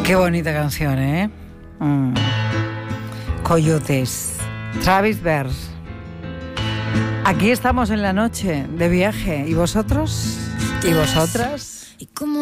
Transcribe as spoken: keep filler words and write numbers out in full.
Qué bonita canción, ¿eh? Mm. Coyotes. Travis Berr. Aquí estamos en la noche de viaje. ¿Y vosotros? ¿Y vosotras? Y como